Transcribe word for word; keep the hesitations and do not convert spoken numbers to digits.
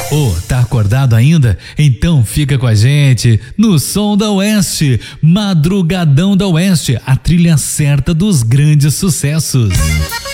Ô, oh, tá acordado ainda? Então fica com a gente no Som da Oeste, Madrugadão da Oeste, a trilha certa dos grandes sucessos.